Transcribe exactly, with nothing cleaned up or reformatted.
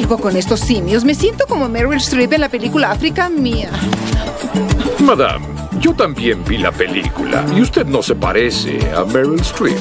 algo con estos simios. Me siento como Meryl Streep en la película África Mía. Madame, yo también vi la película y usted no se parece a Meryl Streep.